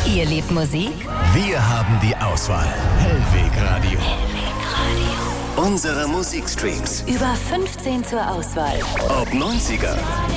Ihr liebt Musik? Wir haben die Auswahl. Hellweg Radio. Unsere Musikstreams. Über 15 zur Auswahl. Ob 90er,